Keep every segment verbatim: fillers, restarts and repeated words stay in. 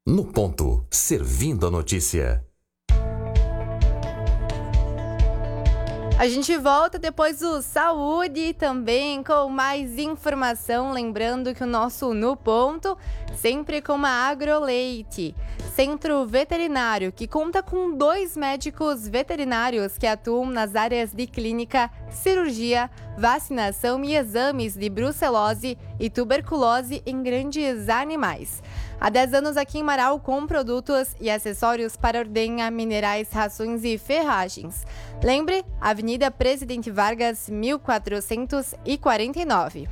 No ponto, servindo a notícia. A gente volta depois do Saúde também com mais informação, lembrando que o nosso No Ponto sempre com a Agroleite, centro veterinário que conta com dois médicos veterinários que atuam nas áreas de clínica, cirurgia, vacinação e exames de brucelose e tuberculose em grandes animais. Há dez anos aqui em Marau com produtos e acessórios para ordenha, minerais, rações e ferragens. Lembre, Avenida Presidente Vargas, mil quatrocentos e quarenta e nove.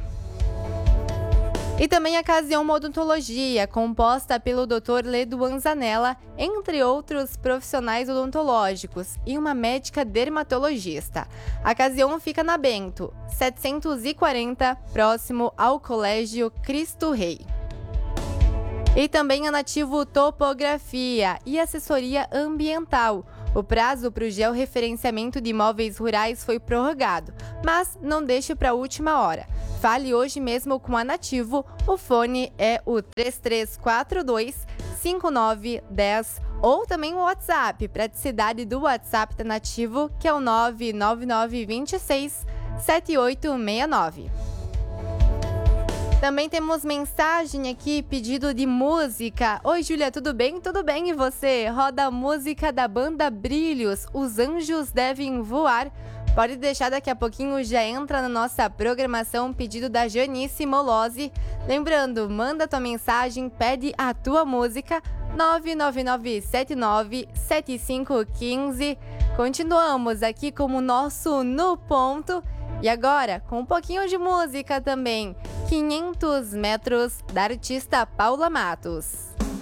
E também a Casião Odontologia, composta pelo doutor Leduan Zanella, entre outros profissionais odontológicos, e uma médica dermatologista. A Casião fica na Bento, setecentos e quarenta, próximo ao Colégio Cristo Rei. E também a Nativo Topografia e Assessoria Ambiental. O prazo para o georreferenciamento de imóveis rurais foi prorrogado, mas não deixe para a última hora. Fale hoje mesmo com a Nativo, o fone é o três três quatro dois, cinco nove um zero ou também o WhatsApp, praticidade do WhatsApp da Nativo, que é o nove nove nove dois seis, sete oito seis nove. Também temos mensagem aqui, pedido de música. Oi, Júlia, tudo bem? Tudo bem, e você? Roda a música da banda Brilhos, Os Anjos Devem Voar. Pode deixar, daqui a pouquinho já entra na nossa programação, pedido da Janice Molose. Lembrando, manda tua mensagem, pede a tua música, nove nove nove sete nove sete cinco um cinco. Continuamos aqui com o nosso No Ponto. E agora, com um pouquinho de música também, quinhentos metros, da artista Paula Matos.